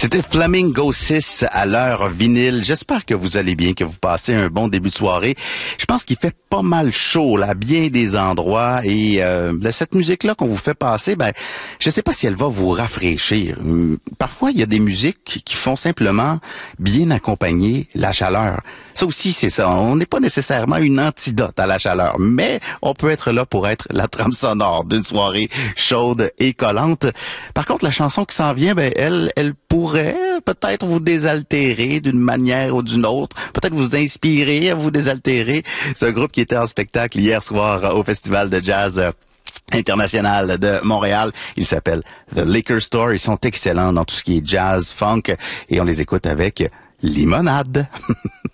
C'était Flamingo 6 à l'heure vinyle. J'espère que vous allez bien, que vous passez un bon début de soirée. Je pense qu'il fait pas mal chaud là, à bien des endroits. Et cette musique-là qu'on vous fait passer, je sais pas si elle va vous rafraîchir. Parfois, il y a des musiques qui font simplement bien accompagner la chaleur. Ça aussi, c'est ça. On n'est pas nécessairement une antidote à la chaleur, mais on peut être là pour être la trame sonore d'une soirée chaude et collante. Par contre, la chanson qui s'en vient, elle pourrait peut-être vous désaltérer d'une manière ou d'une autre, peut-être vous inspirer à vous désaltérer. C'est un groupe qui était en spectacle hier soir au Festival de Jazz international de Montréal. Il s'appelle The Liquor Store. Ils sont excellents dans tout ce qui est jazz, funk, et on les écoute avec Limonade.